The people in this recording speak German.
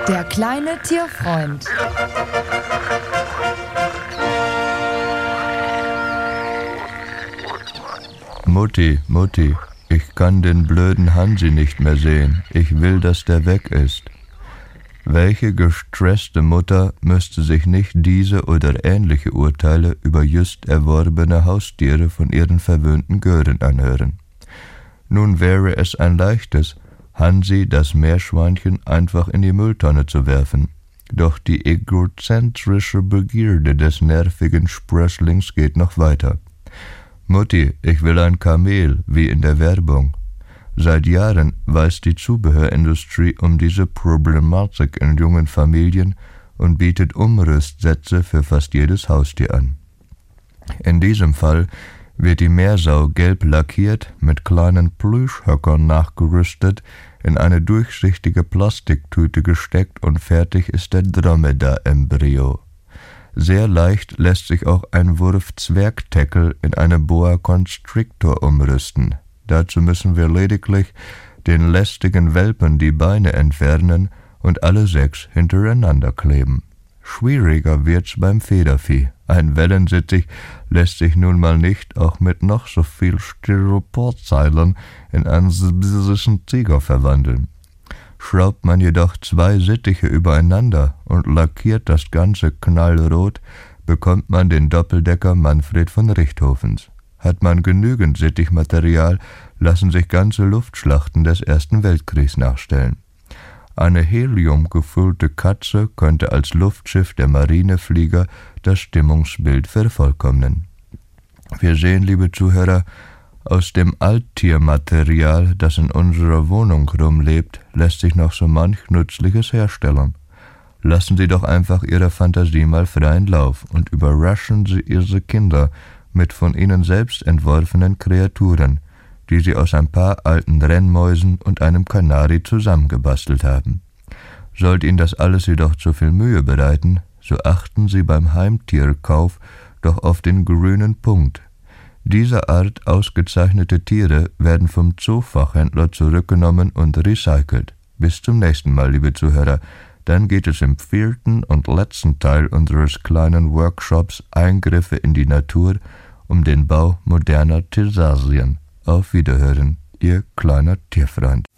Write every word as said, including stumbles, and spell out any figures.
Der kleine Tierfreund. Mutti, Mutti, ich kann den blöden Hansi nicht mehr sehen. Ich will, dass der weg ist. Welche gestresste Mutter müsste sich nicht diese oder ähnliche Urteile über just erworbene Haustiere von ihren verwöhnten Gören anhören? Nun wäre es ein leichtes, Hansi, das Meerschweinchen, einfach in die Mülltonne zu werfen. Doch die egozentrische Begierde des nervigen Sprösslings geht noch weiter. Mutti, ich will ein Kamel, wie in der Werbung. Seit Jahren weiß die Zubehörindustrie um diese Problematik in jungen Familien und bietet Umrüstsätze für fast jedes Haustier an. In diesem Fall wird die Meersau gelb lackiert, mit kleinen Plüschhöckern nachgerüstet, in eine durchsichtige Plastiktüte gesteckt und fertig ist der Dromedar-Embryo. Sehr leicht lässt sich auch ein Wurf-Zwergteckel in eine Boa Constrictor umrüsten. Dazu müssen wir lediglich den lästigen Welpen die Beine entfernen und alle sechs hintereinander kleben. Schwieriger wird's beim Federvieh. Ein Wellensittich lässt sich nun mal nicht auch mit noch so viel Styroporzeilen in einen sibirischen Tiger verwandeln. Schraubt man jedoch zwei Sittiche übereinander und lackiert das Ganze knallrot, bekommt man den Doppeldecker Manfred von Richthofens. Hat man genügend Sittichmaterial, lassen sich ganze Luftschlachten des Ersten Weltkriegs nachstellen. Eine heliumgefüllte Katze könnte als Luftschiff der Marineflieger das Stimmungsbild vervollkommnen. Wir sehen, liebe Zuhörer, aus dem Alttiermaterial, das in unserer Wohnung rumlebt, lässt sich noch so manch Nützliches herstellen. Lassen Sie doch einfach Ihrer Fantasie mal freien Lauf und überraschen Sie Ihre Kinder mit von Ihnen selbst entworfenen Kreaturen, die Sie aus ein paar alten Rennmäusen und einem Kanari zusammengebastelt haben. Sollte Ihnen das alles jedoch zu viel Mühe bereiten, so achten Sie beim Heimtierkauf doch auf den grünen Punkt. Dieser Art ausgezeichnete Tiere werden vom Zoofachhändler zurückgenommen und recycelt. Bis zum nächsten Mal, liebe Zuhörer. Dann geht es im vierten und letzten Teil unseres kleinen Workshops Eingriffe in die Natur um den Bau moderner Tiersasien. Auf Wiederhören, Ihr kleiner Tierfreund.